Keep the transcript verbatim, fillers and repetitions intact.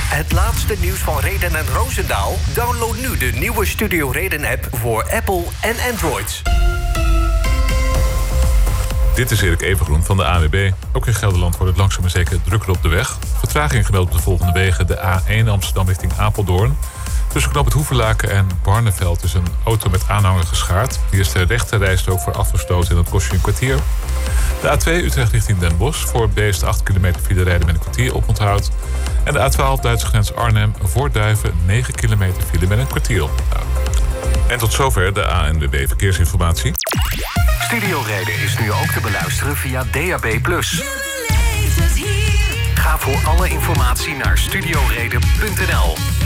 Het laatste nieuws van Reden en Roosendaal? Download nu de nieuwe Studio Reden-app voor Apple en Android. Dit is Erik Evengroen van de A N W B. Ook in Gelderland wordt het langzaam maar zeker drukker op de weg. Vertraging gemeld op de volgende wegen. De A één Amsterdam richting Apeldoorn. Tussen knoop het Hoevenlaken en Barneveld is een auto met aanhanger geschaard. Hier is de rechte rijstrook voor afgesloten en dat kost je een kwartier. De A twee Utrecht richting Den Bosch. Voor Beest acht kilometer file rijden met een kwartier oponthoud. En de A twaalf Duitse grens Arnhem voor Duiven negen kilometer file met een kwartier oponthoud. En tot zover de A N W B Verkeersinformatie. Studio Reden is nu ook te beluisteren via D A B plus. Ga voor alle informatie naar studioreden punt n l.